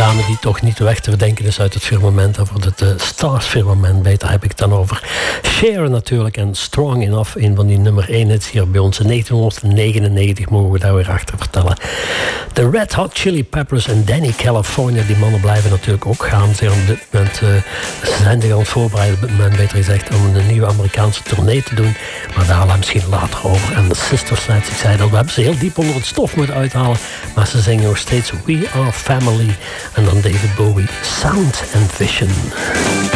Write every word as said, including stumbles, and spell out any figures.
dame die toch niet weg te verdenken is uit het firmament, over het uh, Stars firmament, beter heb ik het dan over. Cher natuurlijk en Strong Enough, een van die nummer één hits hier bij ons in negentien negenennegentig, mogen we daar weer achter vertellen. De Red Hot Chili Peppers en Danny California, die mannen blijven natuurlijk ook gaan. Ze, op dit moment, uh, ze zijn zich aan het voorbereiden, op dit moment beter gezegd, om een nieuwe Amerikaanse tournee te doen. Maar daar gaan we misschien later over. En de Sisters, ik zei dat, we hebben ze heel diep onder het stof moeten uithalen. Maar ze zingen nog steeds We Are Family. En dan David Bowie, Sound and Vision.